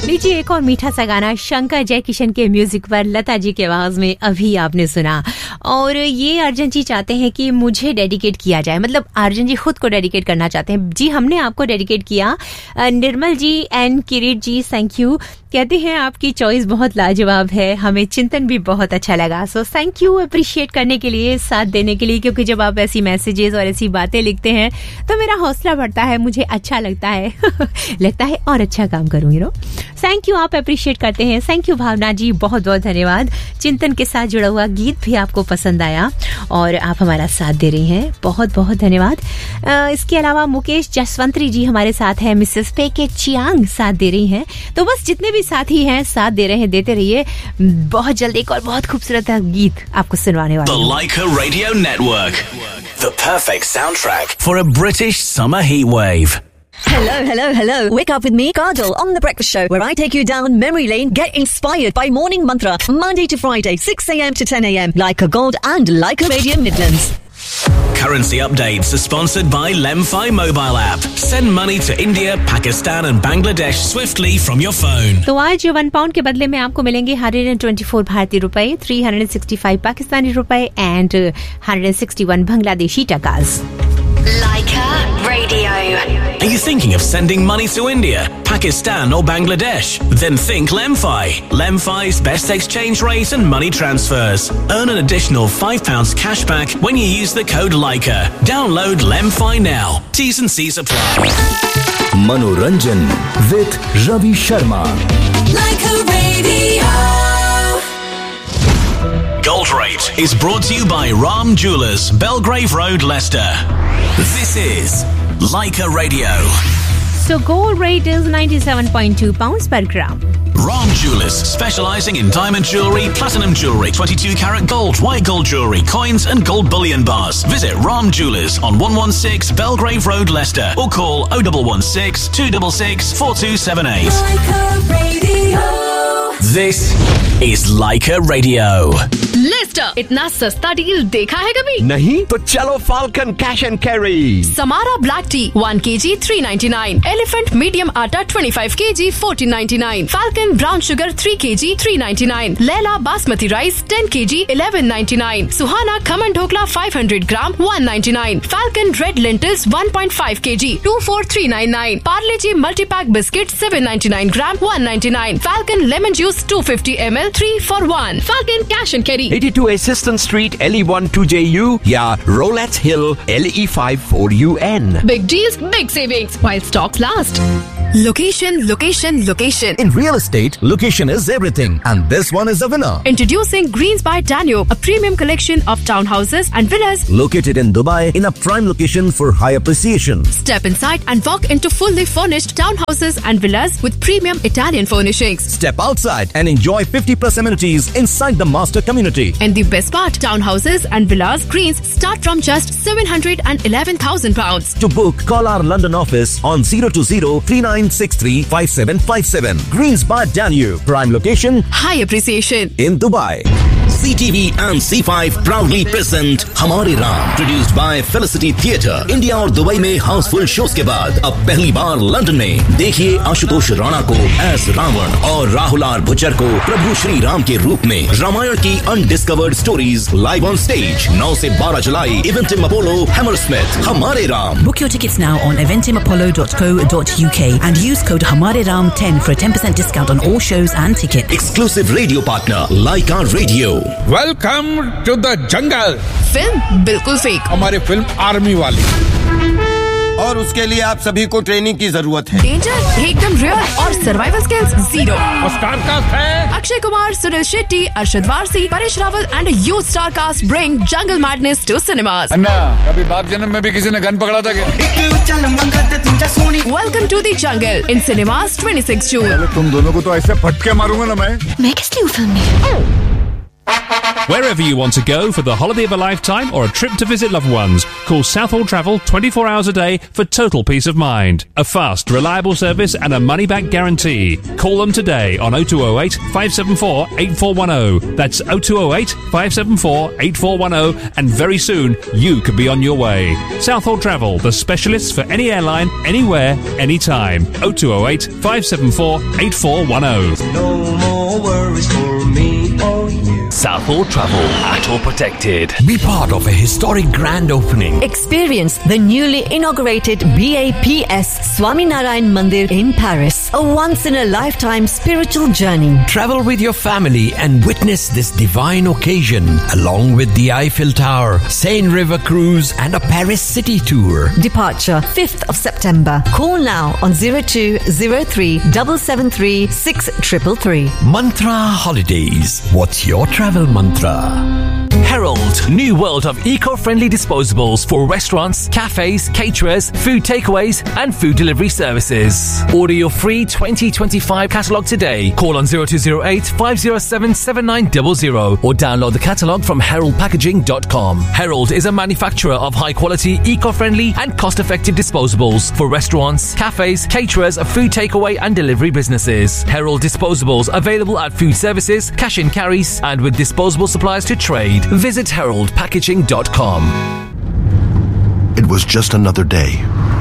लीजिए एक और मीठा सा गाना शंकर जयकिशन के म्यूजिक पर लता जी के आवाज में अभी आपने सुना। और ये अर्जुन जी चाहते हैं कि मुझे डेडिकेट किया जाए, मतलब अर्जुन जी खुद को डेडिकेट करना चाहते हैं। जी हमने आपको डेडिकेट किया। निर्मल जी and Kirit ji thank you, कहते हैं आपकी चॉइस बहुत लाजवाब है, हमें चिंतन भी बहुत अच्छा लगा। सो थैंक यू अप्रिशिएट करने के लिए, साथ देने के लिए, क्योंकि जब आप ऐसी मैसेजेस और ऐसी बातें लिखते हैं तो मेरा हौसला बढ़ता है, मुझे अच्छा लगता है लगता है और अच्छा काम करूँ, यू नो। थैंक यू, आप अप्रिशिएट करते हैं। थैंक यू भावना जी, बहुत बहुत धन्यवाद। चिंतन के साथ जुड़ा हुआ गीत भी आपको पसंद आया और आप हमारा साथ दे रही हैं, बहुत बहुत धन्यवाद। इसके अलावा मुकेश जसवंतरी जी हमारे साथ हैं, मिसेस पेके चियांग साथ दे रही हैं। तो बस जितने भी साथी हैं साथ दे रहे हैं, देते रहिए। बहुत जल्द एक और बहुत खूबसूरत गीत आपको सुनवाने वाले हैं। The Laika Radio Network, the perfect soundtrack for a British summer heat wave. Hello, hello, hello. Wake up with me, Kajal, on The Breakfast Show, where I take you down memory lane, get inspired by Morning Mantra, Monday to Friday, 6 a.m. to 10 a.m. Laika Gold and Laika Radio Midlands. Currency updates are sponsored by Lemfi mobile app. Send money to India, Pakistan and Bangladesh swiftly from your phone. तो आज 1 pound के बदले में आपको मिलेंगे 124 भारतीय रुपए, 365 पाकिस्तानी रुपए and 161 Bangladeshi टकास। Laika Radio. Are you thinking of sending money to India, Pakistan or Bangladesh? Then think Lemfi. Lemfi's best exchange rate and money transfers. Earn an additional £5 cash back when you use the code Laika. Download Lemfi now. T's and C's apply. Manoranjan with Ravi Sharma. Laika Radio. Gold Rate is brought to you by Ram Jewellers, Belgrave Road, Leicester. This is Laika Radio. So gold rate is 97.2 pounds per gram. Ram Jewellers, specialising in diamond jewellery, platinum jewellery, 22 karat gold, white gold jewellery, coins and gold bullion bars. Visit Ram Jewellers on 116 Belgrave Road, Leicester, or call 0116 266 4278. Laika Radio. This is Laika Radio. Leicester, इतना सस्ता deal देखा है कभी? नहीं तो चलो falcon cash and carry. Samara black T 1 kg 399, elephant medium आटा 25 kg 1499, falcon brown sugar 3 kg 399, Laila basmati rice 10 kg 1199, Suhana khaman dhokla 500 gram 199, falcon red lentils 1.5 kg 24399, Parle ji multipack biscuit 799 gram 199, falcon lemon juice 250 ml 3 for 1, falcon cash and carry 82 Assistant Street, LE1 2JU या Rolettes Hill, LE5 4UN. Big deals, big savings while stocks last. Location, location, location. In real estate, location is everything, and this one is the winner. Introducing Greens by Danube, a premium collection of townhouses and villas. Located in Dubai, in a prime location for high appreciation. Step inside and walk into fully furnished townhouses and villas with premium Italian furnishings. Step outside and enjoy 50+ amenities inside the master community. And the best part, townhouses and villas Greens start from just £711,000. To book, call our London office on 020-3963-5757. Greens by Danube, prime location High appreciation in Dubai. CTV and C5 proudly present हमारे Ram, produced by Felicity Theatre. India और Dubai में Housefull shows के बाद अब पहली बार London में देखिए आशुतोष राणा को एज रावण और राहुल आर भुच्चर को प्रभु श्री राम के रूप में। रामायण की undiscovered stories live on stage 9 से 12 जुलाई, इवेंटिम अपोलो, हैमरस्मिथ। हमारे Ram. Book your tickets now on eventimapollo.co.uk and use code HAMARERAM10 for a 10% discount on all shows and tickets. Exclusive radio partner Laika Radio. Welcome to the jungle. Film बिल्कुल fake, हमारी film army वाली, और उसके लिए आप सभी को training की जरूरत है। डेंजर एकदम रियल और सर्वाइवल स्किल्स जीरो। और स्टार कास्ट है Akshay Kumar, Sunil Shetty, Arshad Warsi, Paresh Rawal and youth star cast bring jungle madness to cinemas. अन्ना, कभी बाप जन्म में भी किसी ने गन पकड़ा था क्या? Welcome to the jungle in cinemas 26 जून। तुम दोनों को तो ऐसे फटके मारूंगा ना मैं मैं किस लिए फिल्म में Wherever you want to go for the holiday of a lifetime or a trip to visit loved ones, call Southall Travel 24 hours a day for total peace of mind. A fast, reliable service and a money-back guarantee. Call them today on 0208 574 8410. That's 0208 574 8410, and very soon you could be on your way. Southall Travel, the specialists for any airline, anywhere, anytime. 0208 574 8410. No more worries for me or you. Southall Travel, at all protected. Be part of a historic grand opening. Experience the newly inaugurated BAPS Swaminarayan Mandir in Paris. A once-in-a-lifetime spiritual journey. Travel with your family and witness this divine occasion, along with the Eiffel Tower, Seine River Cruise and a Paris city tour. Departure 5th of September. Call now on 0203 773 6333. Mantra Holidays. What's your travel mantra? Herald, new world of eco-friendly disposables for restaurants, cafes, caterers, food takeaways and food delivery services. Order your free 2025 catalogue today. Call on 0208 507 7900 or download the catalogue from heraldpackaging.com. Herald is a manufacturer of high-quality, eco-friendly and cost-effective disposables for restaurants, cafes, caterers, food takeaway and delivery businesses. Herald disposables available at food services, cash and carries and with disposable supplies to trade. Visit heraldpackaging.com. It was just another day.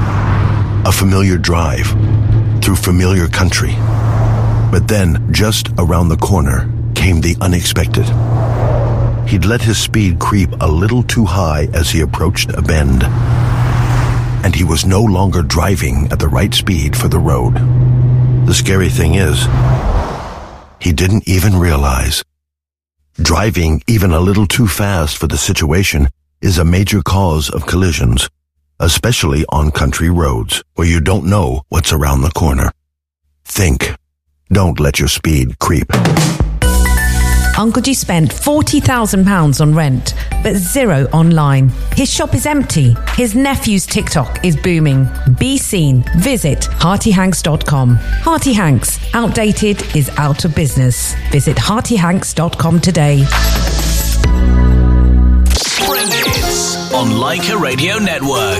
A familiar drive through familiar country. But then, just around the corner, came the unexpected. He'd let his speed creep a little too high as he approached a bend. And he was no longer driving at the right speed for the road. The scary thing is, he didn't even realize. Driving even a little too fast for the situation is a major cause of collisions, especially on country roads where you don't know what's around the corner. Think. Don't let your speed creep. Uncle G spent £40,000 on rent, but zero online. His shop is empty. His nephew's TikTok is booming. Be seen. Visit HeartyHanks.com. Hearty Hanks. Outdated is out of business. Visit HeartyHanks.com today. Spring Hits on Leica Radio Network.